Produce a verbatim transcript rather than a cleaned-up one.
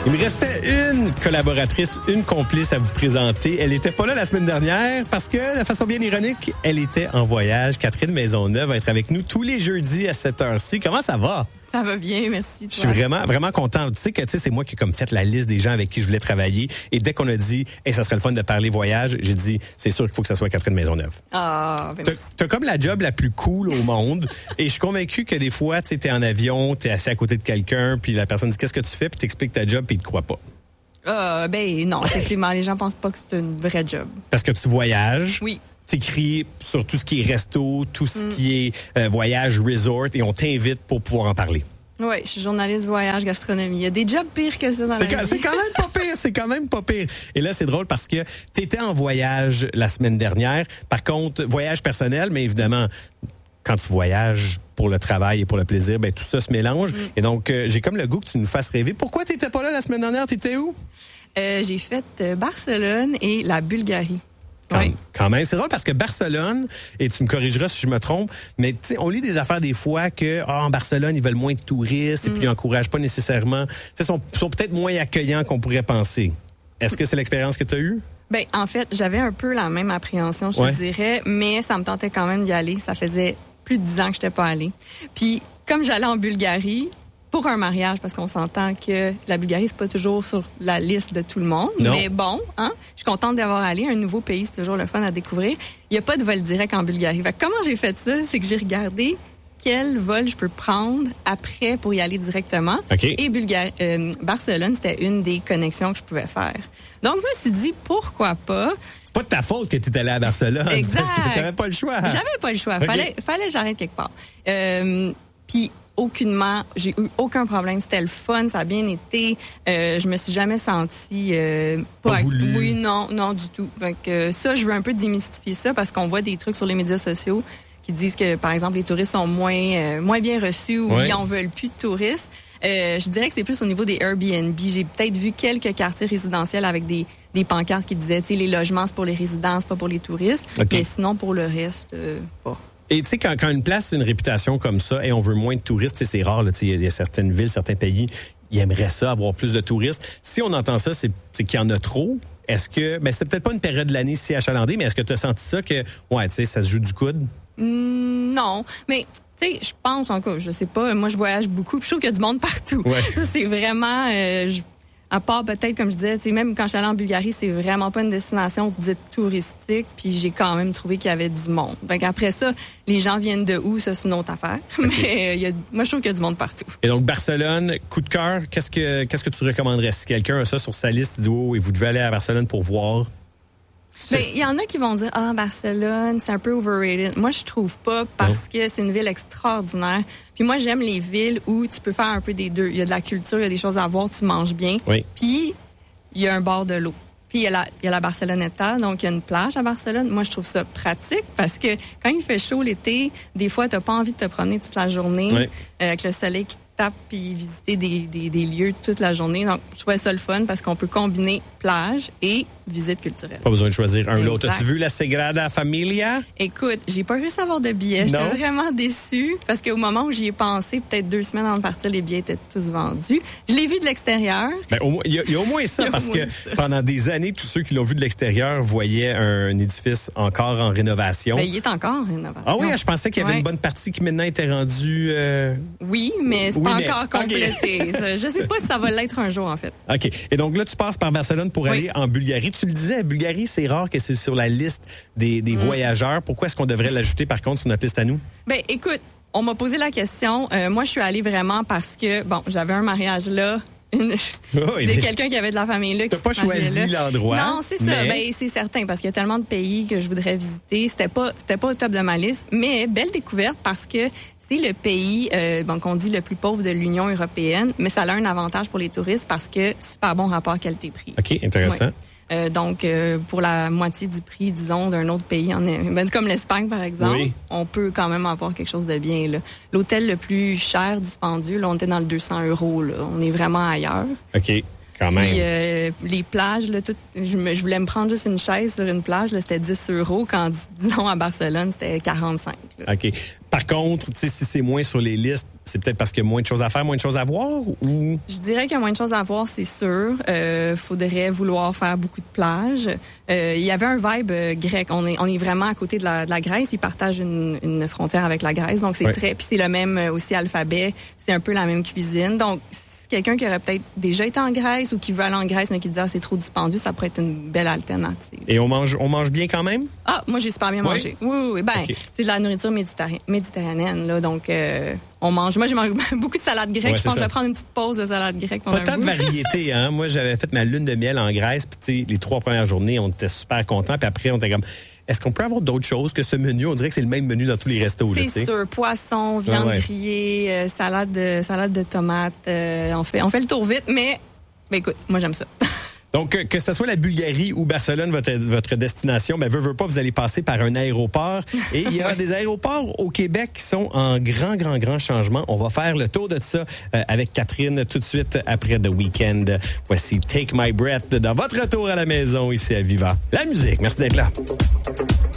Il me restait une collaboratrice, une complice à vous présenter. Elle était pas là la semaine dernière parce que, de façon bien ironique, elle était en voyage. Catherine Maisonneuve va être avec nous tous les jeudis à cette heure-ci. Comment ça va? Ça va bien, merci. Toi. Je suis vraiment, vraiment content. Tu sais que, tu sais, c'est moi qui ai comme fait la liste des gens avec qui je voulais travailler. Et dès qu'on a dit, hey, ça serait le fun de parler voyage, j'ai dit, c'est sûr qu'il faut que ça soit Catherine Maisonneuve. Ah, ben t'as, t'as comme la job la plus cool au monde. Et je suis convaincu que des fois, tu sais, t'es en avion, t'es assis à côté de quelqu'un, puis la personne dit, qu'est-ce que tu fais? Puis t'expliques ta job, puis ils te croient pas. Ah, ben non, effectivement, les gens pensent pas que c'est une vraie job. Parce que tu voyages. Oui. T'écris sur tout ce qui est resto, tout ce mm. qui est euh, voyage, resort, et on t'invite pour pouvoir en parler. Oui, je suis journaliste voyage, gastronomie. Il y a des jobs pires que ça dans c'est la quand, vie. C'est quand même pas pire, c'est quand même pas pire. Et là, c'est drôle parce que t'étais en voyage la semaine dernière. Par contre, voyage personnel, mais évidemment, quand tu voyages pour le travail et pour le plaisir, ben tout ça se mélange. Mm. Et donc, euh, j'ai comme le goût que tu nous fasses rêver. Pourquoi t'étais pas là la semaine dernière? T'étais où? Euh, j'ai fait euh, Barcelone et la Bulgarie. Quand, oui. quand même. C'est drôle parce que Barcelone, et tu me corrigeras si je me trompe, mais on lit des affaires des fois que oh, en Barcelone, ils veulent moins de touristes mm. et puis ils n'encouragent pas nécessairement. Ils sont, sont peut-être moins accueillants qu'on pourrait penser. Est-ce que c'est l'expérience que tu as eue? Ben, en fait, j'avais un peu la même appréhension, je ouais. te dirais, mais ça me tentait quand même d'y aller. Ça faisait plus de dix ans que je n'étais pas allée. Puis, comme j'allais en Bulgarie, pour un mariage, parce qu'on s'entend que la Bulgarie, c'est pas toujours sur la liste de tout le monde. Non. Mais bon, hein, je suis contente d'avoir allé. Un nouveau pays, c'est toujours le fun à découvrir. Il n'y a pas de vol direct en Bulgarie. Fait que comment j'ai fait ça? C'est que j'ai regardé quel vol je peux prendre après pour y aller directement. Okay. Et Bulgarie, euh, Barcelone, c'était une des connexions que je pouvais faire. Donc, je me suis dit, pourquoi pas? C'est pas de ta faute que tu es allé à Barcelone. Exact. Parce que tu n'avais pas le choix. J'avais pas le choix. Okay. Fallait, fallait que j'arrête quelque part. Euh, Puis, aucunement, j'ai eu aucun problème. C'était le fun, ça a bien été. Euh, je me suis jamais sentie euh, pas, pas voulu. Oui, non, non du tout. Donc euh, ça, je veux un peu démystifier ça parce qu'on voit des trucs sur les médias sociaux qui disent que, par exemple, les touristes sont moins euh, moins bien reçus ou ouais. ils en veulent plus de touristes. Euh, je dirais que c'est plus au niveau des Airbnb. J'ai peut-être vu quelques quartiers résidentiels avec des des pancartes qui disaient, tu sais, les logements c'est pour les résidents, c'est pas pour les touristes. Okay. Mais sinon pour le reste, euh, pas. Et tu sais, quand, quand une place a une réputation comme ça, et on veut moins de touristes, c'est rare, il y a certaines villes, certains pays, ils aimeraient ça, avoir plus de touristes. Si on entend ça, c'est, c'est qu'il y en a trop. Est-ce que, ben c'était peut-être pas une période de l'année si achalandée, mais est-ce que tu as senti ça que, ouais, tu sais, ça se joue du coude? Mmh, non, mais tu sais, je pense encore, je sais pas, moi je voyage beaucoup, puis je trouve qu'il y a du monde partout. Ouais. Ça, c'est vraiment... Euh, je, à part peut-être, comme je disais, tu sais, même quand je suis allée en Bulgarie, c'est vraiment pas une destination dite touristique, puis j'ai quand même trouvé qu'il y avait du monde. Donc après ça, les gens viennent de où, ça c'est une autre affaire. Okay. Mais il y a, moi je trouve qu'il y a du monde partout. Et donc Barcelone, coup de cœur, qu'est-ce que qu'est-ce que tu recommanderais si quelqu'un a ça sur sa liste, dit oh, et vous devez aller à Barcelone pour voir? Ben, il y en a qui vont dire ah Barcelone c'est un peu overrated. Moi je trouve pas parce non. que c'est une ville extraordinaire. Puis moi j'aime les villes où tu peux faire un peu des deux. Il y a de la culture, il y a des choses à voir, tu manges bien. Oui. Puis il y a un bord de l'eau. Puis il y a la il y a la Barceloneta, donc il y a une plage à Barcelone. Moi je trouve ça pratique parce que quand il fait chaud l'été, des fois t'as pas envie de te promener toute la journée oui. euh, avec le soleil qui tape puis visiter des, des des lieux toute la journée. Donc je trouvais ça le fun parce qu'on peut combiner plage et visite culturelle. Pas besoin de choisir un ou exact. l'autre. As-tu vu la Sagrada Familia? Écoute, j'ai pas réussi à avoir de billets. J'étais vraiment déçue parce qu'au moment où j'y ai pensé, peut-être deux semaines avant de partir, les billets étaient tous vendus. Je l'ai vu de l'extérieur. Ben, au moins, il y, y a au moins ça parce que ça. Pendant des années, tous ceux qui l'ont vu de l'extérieur voyaient un, un édifice encore en rénovation. Ben, il est encore en rénovation. Ah oui, je pensais qu'il y avait ouais. une bonne partie qui maintenant était rendue... Euh... Oui, mais c'est oui, pas mais... encore complété. Okay. Je sais pas si ça va l'être un jour, en fait. OK. Et donc là, tu passes par Barcelone pour oui. aller en Bulgarie. Tu le disais, Bulgarie, c'est rare que c'est sur la liste des, des mmh. voyageurs. Pourquoi est-ce qu'on devrait l'ajouter, par contre, sur notre liste à nous? Ben, écoute, on m'a posé la question. Euh, moi, je suis allée vraiment parce que, bon, j'avais un mariage là. Une... Oh, c'est quelqu'un qui avait de la famille là. T'as pas choisi là. L'endroit. Non, c'est ça. Mais... Ben, c'est certain parce qu'il y a tellement de pays que je voudrais visiter. C'était pas, c'était pas au top de ma liste, mais belle découverte parce que c'est le pays, euh, bon, qu'on dit le plus pauvre de l'Union européenne, mais ça a un avantage pour les touristes parce que super bon rapport qualité-prix. Ok, intéressant. Ouais. Euh, donc, euh, pour la moitié du prix, disons, d'un autre pays, en, ben, comme l'Espagne, par exemple, oui. on peut quand même avoir quelque chose de bien. Là. L'hôtel le plus cher, dispendieux, là, on était dans le deux cents euros. Là. On est vraiment ailleurs. OK. Quand même. Puis, euh, les plages, là, tout, je, me, je voulais me prendre juste une chaise sur une plage, là, c'était dix euros. Quand, disons, à Barcelone, c'était quarante-cinq. Là. OK. Par contre, tu sais, si c'est moins sur les listes, c'est peut-être parce qu'il y a moins de choses à faire, moins de choses à voir ou? Je dirais qu'il y a moins de choses à voir, c'est sûr. Euh, faudrait vouloir faire beaucoup de plages. Euh, il y avait un vibe euh, grec. On est, on est vraiment à côté de la, de la Grèce. Ils partagent une, une frontière avec la Grèce. Donc, c'est ouais. très, puis c'est le même euh, aussi alphabet. C'est un peu la même cuisine. Donc, quelqu'un qui aurait peut-être déjà été en Grèce ou qui veut aller en Grèce mais qui dit ah c'est trop dispendieux, ça pourrait être une belle alternative. Et on mange on mange bien quand même? Ah, moi j'ai super bien oui? mangé. Oui oui, oui. Ben, okay. C'est de la nourriture méditerranéenne, méditerranéenne là, donc euh, on mange. Moi j'ai mangé beaucoup de salade grecque, ouais, je pense que je vais prendre une petite pause de salade grecque pendant Pas tant de variété hein. Moi j'avais fait ma lune de miel en Grèce, puis tu sais les trois premières journées, on était super contents, puis après on était comme est-ce qu'on peut avoir d'autres choses que ce menu? On dirait que c'est le même menu dans tous les restos. C'est là, sûr. Poisson, viande ah ouais. grillée, euh, salade, de, salade de tomates. Euh, on, fait, on fait le tour vite, mais ben, écoute, moi, j'aime ça. Donc, que ce soit la Bulgarie ou Barcelone, votre, votre destination, ben, veut, veut pas, vous allez passer par un aéroport. Et il y a des aéroports au Québec qui sont en grand, grand, grand changement. On va faire le tour de ça euh, avec Catherine tout de suite après The Weeknd. Voici Take My Breath dans votre retour à la maison ici à Viva. La musique, merci d'être là.